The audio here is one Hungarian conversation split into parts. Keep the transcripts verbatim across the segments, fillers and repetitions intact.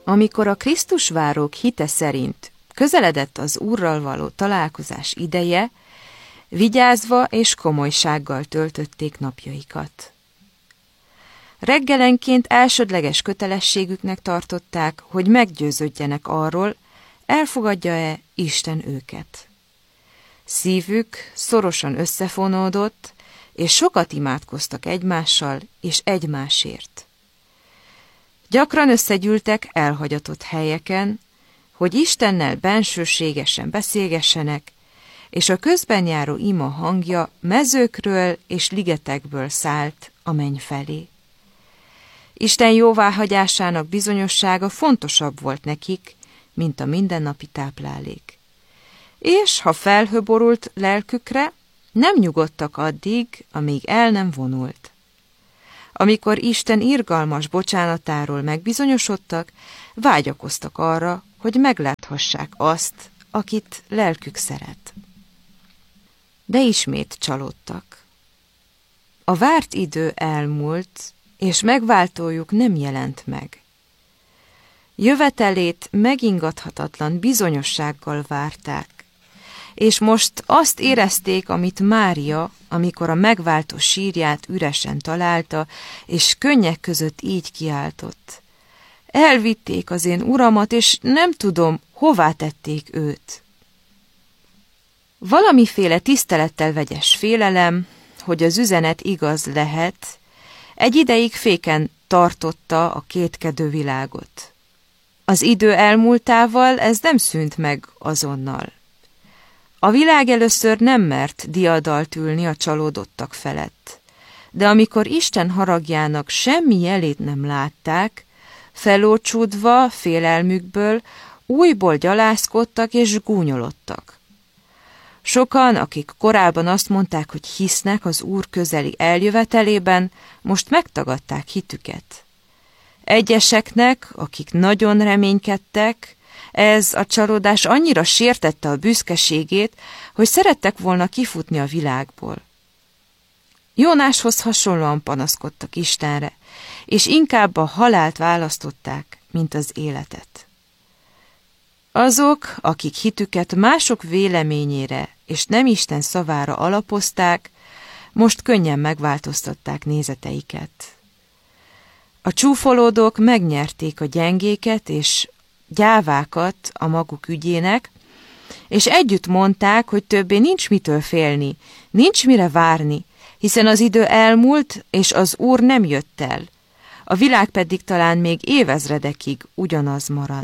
Amikor a Krisztusvárók hite szerint közeledett az Úrral való találkozás ideje, vigyázva és komolysággal töltötték napjaikat. Reggelenként elsődleges kötelességüknek tartották, hogy meggyőződjenek arról, elfogadja-e Isten őket. Szívük szorosan összefonódott, és sokat imádkoztak egymással és egymásért. Gyakran összegyűltek elhagyatott helyeken, hogy Istennel bensőségesen beszélgessenek, és a közben járó ima hangja mezőkről és ligetekből szállt a menny felé. Isten jóváhagyásának bizonyossága fontosabb volt nekik, mint a mindennapi táplálék. És ha felhő borult lelkükre, nem nyugodtak addig, amíg el nem vonult. Amikor Isten irgalmas bocsánatáról megbizonyosodtak, vágyakoztak arra, hogy megláthassák azt, akit lelkük szeret. De ismét csalódtak. A várt idő elmúlt, és megváltójuk nem jelent meg. Jövetelét megingathatatlan bizonyossággal várták, és most azt érezték, amit Mária, amikor a megváltó sírját üresen találta, és könnyek között így kiáltott. Elvitték az én uramat, és nem tudom, hová tették őt. Valamiféle tisztelettel vegyes félelem, hogy az üzenet igaz lehet, egy ideig féken tartotta a kétkedő világot. Az idő elmúltával ez nem szűnt meg azonnal. A világ először nem mert diadalt ülni a csalódottak felett, de amikor Isten haragjának semmi jelét nem látták, felócsúdva félelmükből újból gyalázkodtak és gúnyolodtak. Sokan, akik korábban azt mondták, hogy hisznek az Úr közeli eljövetelében, most megtagadták hitüket. Egyeseknek, akik nagyon reménykedtek, ez a csalódás annyira sértette a büszkeségét, hogy szerettek volna kifutni a világból. Jónáshoz hasonlóan panaszkodtak Istenre, és inkább a halált választották, mint az életet. Azok, akik hitüket mások véleményére és nem Isten szavára alapozták, most könnyen megváltoztatták nézeteiket. A csúfolódók megnyerték a gyengéket és gyávákat a maguk ügyének, és együtt mondták, hogy többé nincs mitől félni, nincs mire várni, hiszen az idő elmúlt, és az Úr nem jött el. A világ pedig talán még évezredekig ugyanaz marad.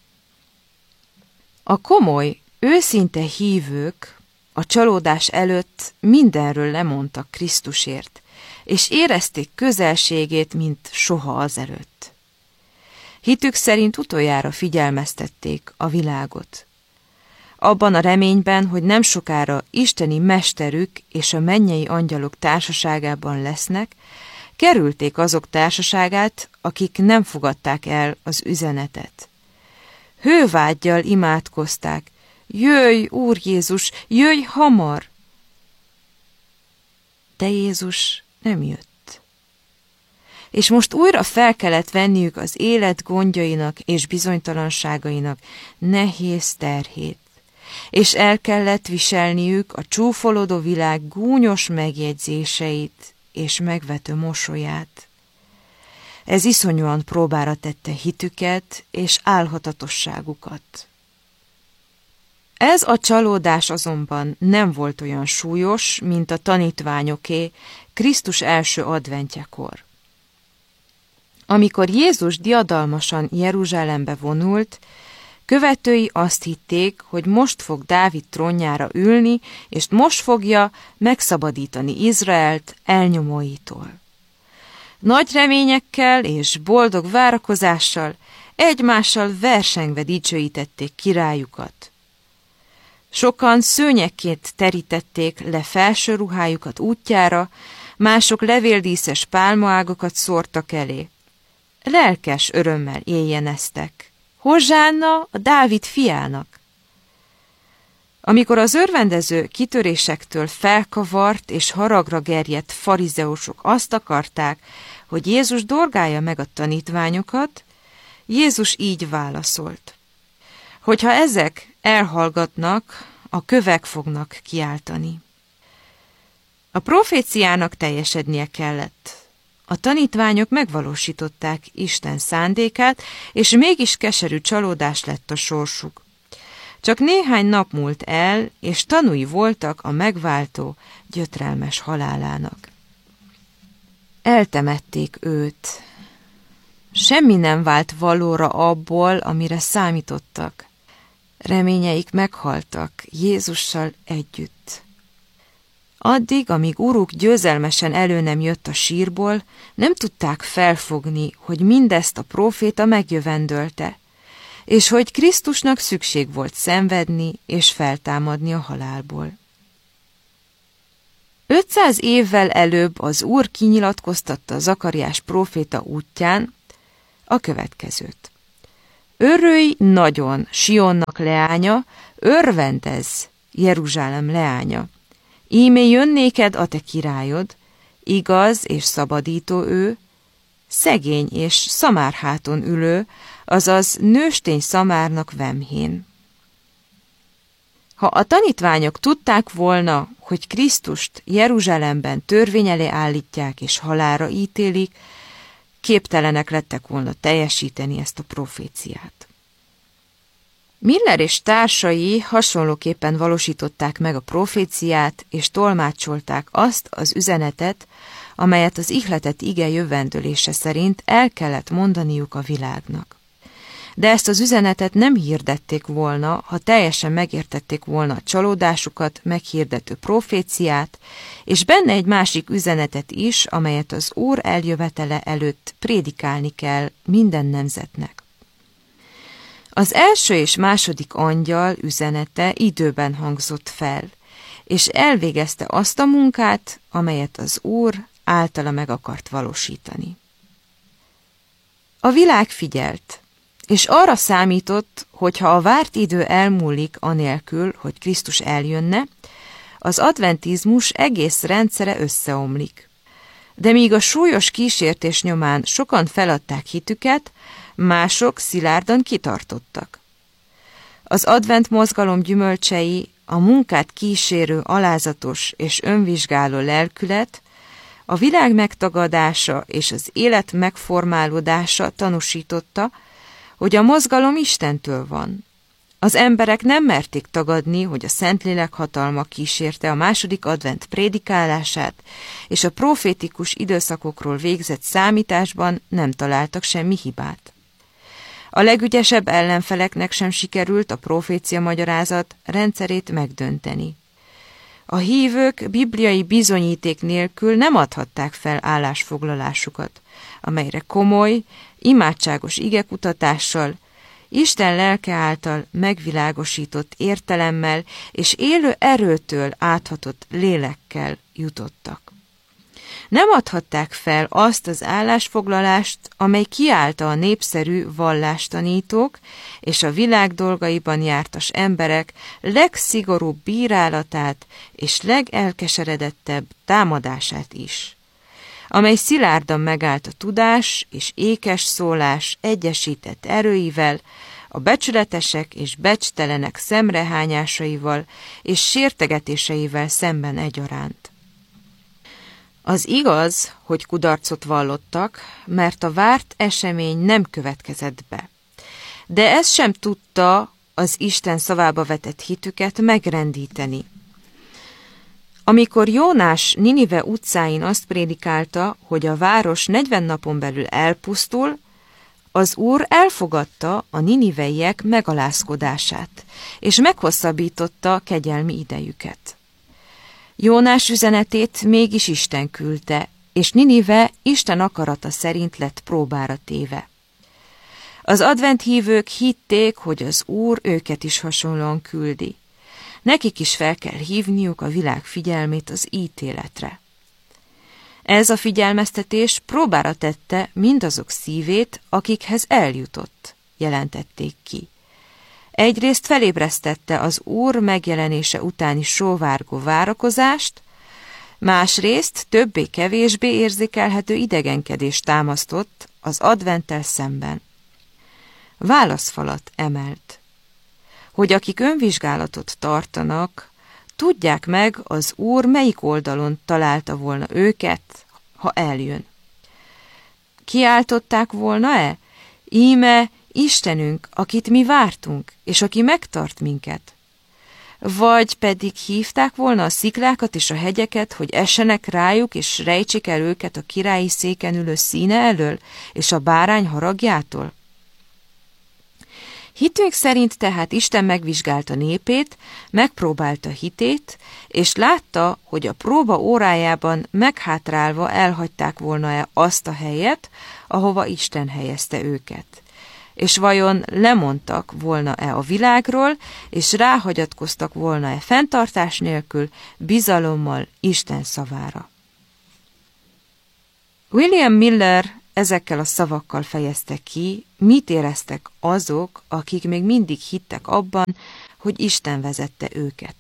A komoly, őszinte hívők a csalódás előtt mindenről lemondtak Krisztusért, és érezték közelségét, mint soha azelőtt. Hitük szerint utoljára figyelmeztették a világot. Abban a reményben, hogy nem sokára isteni mesterük és a mennyei angyalok társaságában lesznek, kerülték azok társaságát, akik nem fogadták el az üzenetet. Hővággyal imádkozták, jöjj, Úr Jézus, jöjj hamar! De Jézus nem jött. És most újra fel kellett venniük az élet gondjainak és bizonytalanságainak nehéz terhét, és el kellett viselniük a csúfolódó világ gúnyos megjegyzéseit és megvető mosolyát. Ez iszonyúan próbára tette hitüket és álhatatosságukat. Ez a csalódás azonban nem volt olyan súlyos, mint a tanítványoké Krisztus első adventjekor. Amikor Jézus diadalmasan Jeruzsálembe vonult, követői azt hitték, hogy most fog Dávid trónjára ülni, és most fogja megszabadítani Izraelt elnyomóitól. Nagy reményekkel és boldog várakozással egymással versengve dicsőítették királyukat. Sokan szőnyekként terítették le felső ruhájukat útjára, mások levéldíszes pálmaágakat szórtak elé. Lelkes örömmel éjjeneztek. Hozsánna a Dávid fiának! Amikor az örvendező kitörésektől felkavart és haragra gerjedt farizeusok azt akarták, hogy Jézus dorgálja meg a tanítványokat, Jézus így válaszolt: hogyha ezek elhallgatnak, a kövek fognak kiáltani. A proféciának teljesednie kellett. A tanítványok megvalósították Isten szándékát, és mégis keserű csalódás lett a sorsuk. Csak néhány nap múlt el, és tanúi voltak a megváltó, gyötrelmes halálának. Eltemették őt. Semmi nem vált valóra abból, amire számítottak. Reményeik meghaltak Jézussal együtt. Addig, amíg uruk győzelmesen elő nem jött a sírból, nem tudták felfogni, hogy mindezt a próféta megjövendölte, és hogy Krisztusnak szükség volt szenvedni és feltámadni a halálból. ötszáz évvel előbb az Úr kinyilatkoztatta Zakariás próféta útján a következőt: örülj nagyon, Sionnak leánya, örvendezz, Jeruzsálem leánya. Íme jön néked a te királyod, igaz és szabadító ő, szegény és szamárháton ülő, azaz nőstény szamárnak vemhén. Ha a tanítványok tudták volna, hogy Krisztust Jeruzsálemben törvény elé állítják és halálra ítélik, képtelenek lettek volna teljesíteni ezt a proféciát. Miller és társai hasonlóképpen valósították meg a proféciát, és tolmácsolták azt az üzenetet, amelyet az ihletett ige jövendölése szerint el kellett mondaniuk a világnak. De ezt az üzenetet nem hirdették volna, ha teljesen megértették volna a csalódásukat meghirdető proféciát, és benne egy másik üzenetet is, amelyet az Úr eljövetele előtt prédikálni kell minden nemzetnek. Az első és második angyal üzenete időben hangzott fel, és elvégezte azt a munkát, amelyet az Úr általa meg akart valósítani. A világ figyelt, és arra számított, hogy ha a várt idő elmúlik anélkül, hogy Krisztus eljönne, az adventizmus egész rendszere összeomlik. De míg a súlyos kísértés nyomán sokan feladták hitüket, mások szilárdan kitartottak. Az advent mozgalom gyümölcsei, a munkát kísérő alázatos és önvizsgáló lelkület, a világ megtagadása és az élet megformálódása tanúsította, hogy a mozgalom Istentől van. Az emberek nem merték tagadni, hogy a Szentlélek hatalma kísérte a második advent prédikálását, és a profétikus időszakokról végzett számításban nem találtak semmi hibát. A legügyesebb ellenfeleknek sem sikerült a profécia magyarázat rendszerét megdönteni. A hívők bibliai bizonyíték nélkül nem adhatták fel állásfoglalásukat, amelyre komoly, imádságos igekutatással, Isten lelke által megvilágosított értelemmel és élő erőtől áthatott lélekkel jutottak. Nem adhatták fel azt az állásfoglalást, amely kiállta a népszerű vallástanítók és a világ dolgaiban jártas emberek legszigorúbb bírálatát és legelkeseredettebb támadását is, amely szilárdan megállt a tudás és ékes szólás egyesített erőivel, a becsületesek és becstelenek szemrehányásaival és sértegetéseivel szemben egyaránt. Az igaz, hogy kudarcot vallottak, mert a várt esemény nem következett be. De ez sem tudta az Isten szavába vetett hitüket megrendíteni. Amikor Jónás Ninive utcáin azt prédikálta, hogy a város negyven napon belül elpusztul, az Úr elfogadta a niniveiek megalázkodását, és meghosszabbította kegyelmi idejüket. Jónás üzenetét mégis Isten küldte, és Ninive Isten akarata szerint lett próbára téve. Az adventhívők hitték, hogy az Úr őket is hasonlóan küldi. Nekik is fel kell hívniuk a világ figyelmét az ítéletre. Ez a figyelmeztetés próbára tette mindazok szívét, akikhez eljutott, jelentették ki. Egyrészt felébresztette az Úr megjelenése utáni sóvárgó várakozást, másrészt többé-kevésbé érzékelhető idegenkedést támasztott az adventtel szemben. válaszfalat emelt, hogy akik önvizsgálatot tartanak, tudják meg, az Úr melyik oldalon találta volna őket, ha eljön. Kiáltották volna-e? Íme Istenünk, akit mi vártunk, és aki megtart minket. Vagy pedig hívták volna a sziklákat és a hegyeket, hogy essenek rájuk, és rejtsék el őket a királyi széken ülő színe elől, és a bárány haragjától? Hitünk szerint tehát Isten megvizsgálta népét, megpróbálta hitét, és látta, hogy a próba órájában meghátrálva elhagyták volna-e azt a helyet, ahova Isten helyezte őket. És vajon lemondtak volna-e a világról, és ráhagyatkoztak volna-e fenntartás nélkül, bizalommal Isten szavára. William Miller ezekkel a szavakkal fejezte ki, mit éreztek azok, akik még mindig hittek abban, hogy Isten vezette őket.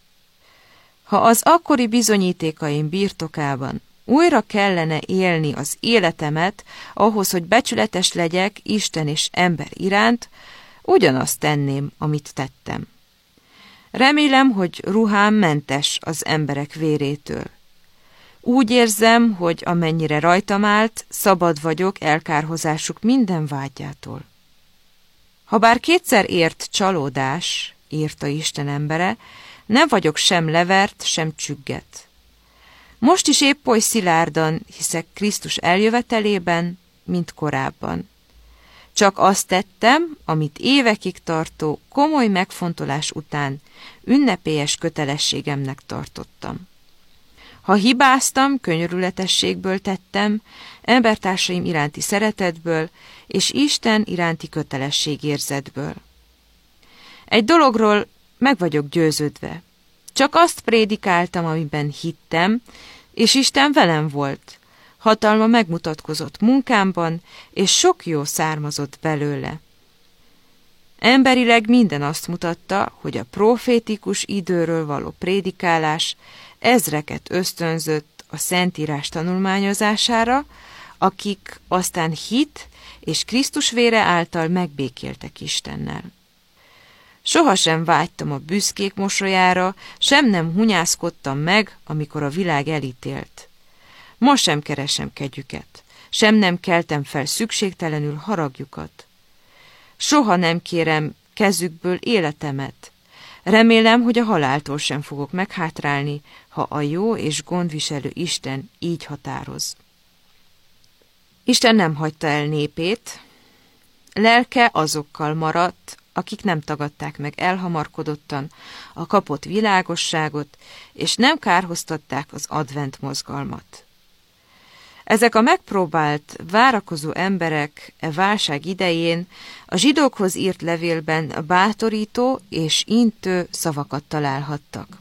Ha az akkori bizonyítékaim birtokában újra kellene élni az életemet, ahhoz, hogy becsületes legyek Isten és ember iránt, ugyanazt tenném, amit tettem. Remélem, hogy ruhám mentes az emberek vérétől. Úgy érzem, hogy amennyire rajtam állt, szabad vagyok elkárhozásuk minden vágyától. Habár kétszer ért csalódás, írta Isten embere, nem vagyok sem levert, sem csügget. Most is épp oly szilárdan hiszek Krisztus eljövetelében, mint korábban. Csak azt tettem, amit évekig tartó, komoly megfontolás után ünnepélyes kötelességemnek tartottam. Ha hibáztam, könyörületességből tettem, embertársaim iránti szeretetből és Isten iránti kötelességérzetből. Egy dologról meg vagyok győződve. Csak azt prédikáltam, amiben hittem, és Isten velem volt. Hatalma megmutatkozott munkámban, és sok jó származott belőle. Emberileg minden azt mutatta, hogy a profétikus időről való prédikálás ezreket ösztönzött a Szentírás tanulmányozására, akik aztán hit és Krisztus vére által megbékéltek Istennel. Sohasem vágytam a büszkék mosolyára, sem nem hunyászkodtam meg, amikor a világ elítélt. Ma sem keresem kegyüket, sem nem keltem fel szükségtelenül haragjukat. Soha nem kérem kezükből életemet. Remélem, hogy a haláltól sem fogok meghátrálni, ha a jó és gondviselő Isten így határoz. Isten nem hagyta el népét, lelke azokkal maradt, akik nem tagadták meg elhamarkodottan a kapott világosságot, és nem kárhoztatták az advent mozgalmat. Ezek a megpróbált, várakozó emberek e válság idején a zsidókhoz írt levélben bátorító és intő szavakat találhattak.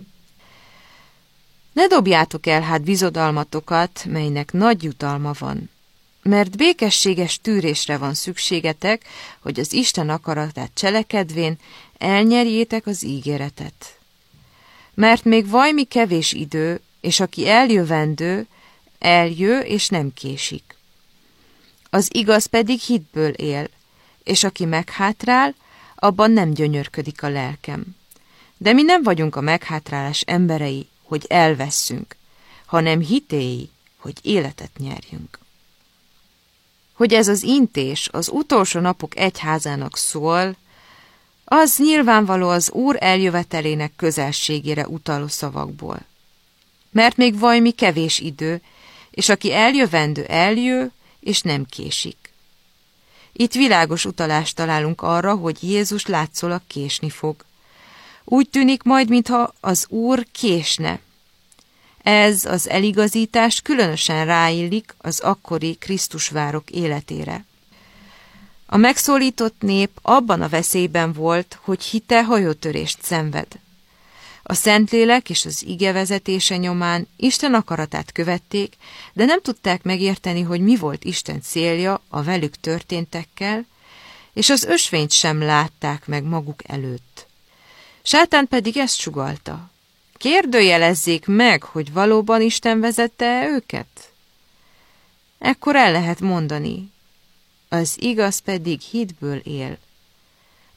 Ne dobjátok el hát bizodalmatokat, melynek nagy jutalma van, mert békességes tűrésre van szükségetek, hogy az Isten akaratát cselekedvén elnyerjétek az ígéretet. Mert még vajmi kevés idő, és aki eljövendő, eljő és nem késik. Az igaz pedig hitből él, és aki meghátrál, abban nem gyönyörködik a lelkem. De mi nem vagyunk a meghátrálás emberei, hogy elvesszünk, hanem hitéi, hogy életet nyerjünk. Hogy ez az intés az utolsó napok egyházának szól, az nyilvánvaló az Úr eljövetelének közelségére utaló szavakból. Mert még vajmi kevés idő, és aki eljövendő eljő, és nem késik. Itt világos utalást találunk arra, hogy Jézus látszólag késni fog. Úgy tűnik majd, mintha az Úr késne. Ez az eligazítás különösen ráillik az akkori Krisztusvárok életére. A megszólított nép abban a veszélyben volt, hogy hite hajótörést szenved. A Szentlélek és az ige vezetése nyomán Isten akaratát követték, de nem tudták megérteni, hogy mi volt Isten célja a velük történtekkel, és az ösvényt sem látták meg maguk előtt. Sátán pedig ezt sugallta. Kérdőjelezzék meg, hogy valóban Isten vezette őket? Ekkor el lehet mondani, az igaz pedig hitből él,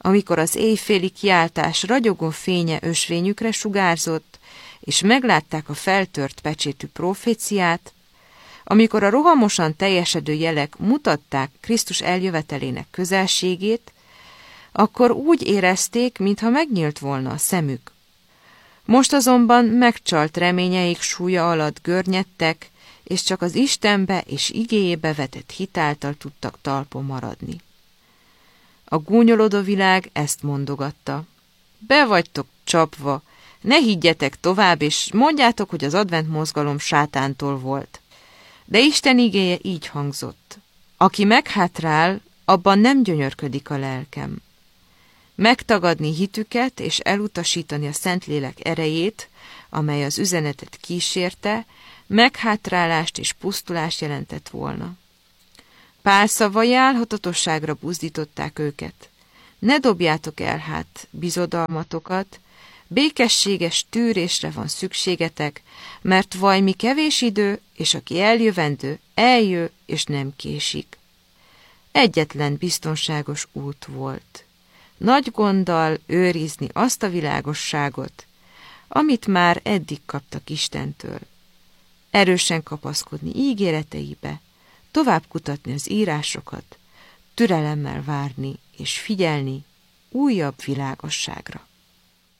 amikor az éjféli kiáltás ragyogó fénye ösvényükre sugárzott, és meglátták a feltört pecsétű proféciát, amikor a rohamosan teljesedő jelek mutatták Krisztus eljövetelének közelségét, akkor úgy érezték, mintha megnyílt volna a szemük. Most azonban megcsalt reményeik súlya alatt görnyedtek, és csak az Istenbe és igéjébe vetett hitáltal tudtak talpon maradni. A gúnyolódó világ ezt mondogatta. Be vagytok csapva, ne higgyetek tovább, és mondjátok, hogy az advent mozgalom sátántól volt. De Isten igéje így hangzott. Aki meghátrál, abban nem gyönyörködik a lelkem. Megtagadni hitüket és elutasítani a Szentlélek erejét, amely az üzenetet kísérte, meghátrálást és pusztulást jelentett volna. Pál szavai álhatatosságra buzdították őket. Ne dobjátok el hát bizodalmatokat, békességes tűrésre van szükségetek, mert vajmi kevés idő, és aki eljövendő, eljö, és nem késik. Egyetlen biztonságos út volt. Nagy gonddal őrizni azt a világosságot, amit már eddig kaptak Istentől. Erősen kapaszkodni ígéreteibe, tovább kutatni az írásokat, türelemmel várni és figyelni újabb világosságra.